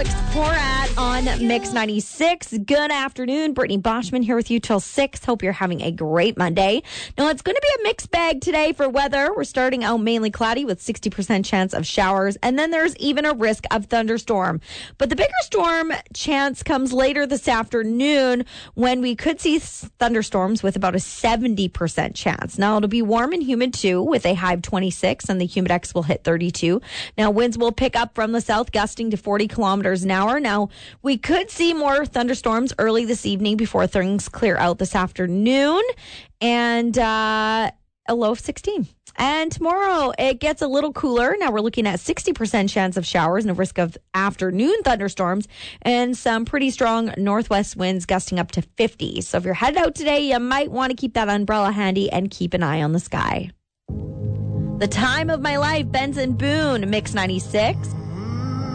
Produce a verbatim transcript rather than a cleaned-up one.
Alex Porat on Mix ninety-six. Good afternoon. Brittany Boschman here with you till six. Hope you're having a great Monday. Now, it's going to be a mixed bag today for weather. We're starting out mainly cloudy with sixty percent chance of showers, and then there's even a risk of thunderstorm. But the bigger storm chance comes later this afternoon when we could see thunderstorms with about a seventy percent chance. Now, it'll be warm and humid too with a high of twenty-six, and the humidex will hit thirty-two. Now, winds will pick up from the south, gusting to forty kilometers an hour. Now, we could see more thunderstorms early this evening before things clear out this afternoon, and uh, a low of sixteen. And tomorrow, it gets a little cooler. Now, we're looking at sixty percent chance of showers and a risk of afternoon thunderstorms and some pretty strong northwest winds gusting up to fifty. So if you're headed out today, you might want to keep that umbrella handy and keep an eye on the sky. The time of my life, Benson Boone, Mix ninety-six.